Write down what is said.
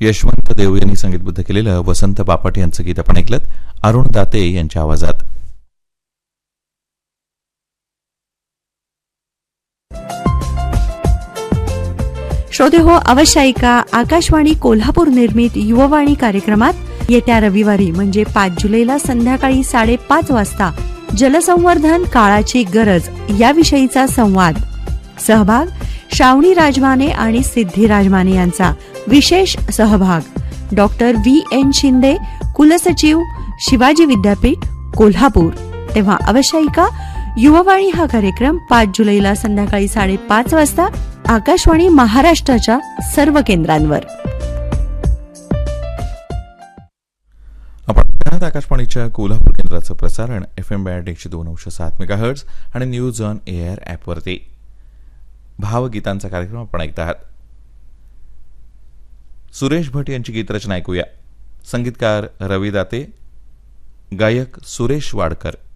यशवंत देव यांनी संगीतबद्ध केलेलं वसंत बापट यांचं गीत आपण ऐकलं अरुण दाते यांच्या आवाजात. श्रोते हो, अवश्य ऐका आकाशवाणी कोल्हापूर निर्मित युववाणी कार्यक्रमात येत्या रविवारी म्हणजे 5 जुलैला संध्याकाळी 5:30 वाजता जलसंवर्धन काळाची गरज याविषयीचा संवाद. सहभाग श्रावणी राजमाने आणि सिद्धी राजमाने यांचा. विशेष सहभाग डॉक्टर VN शिंदे, कुलसचिव, शिवाजी विद्यापीठ, कोल्हापूर. तेव्हा अवश्य ऐका युववाणी हा कार्यक्रम 5 जुलैला संध्याकाळी 5:30 वाजता आकाशवाणी महाराष्ट्राच्या सर्व केंद्रांवर. आपण आकाशवाणीच्या कोल्हापूर केंद्राचं प्रसारण FM बँड 102.7 मेगाहर्ट्झ आणि न्यूज ऑन एअर ॲपवरती. भावगीतांचा कार्यक्रम आपण ऐकत आहात. सुरेश भट यांची गीतरचना ऐकूया. संगीतकार रवी दाते, गायक सुरेश वाडकर.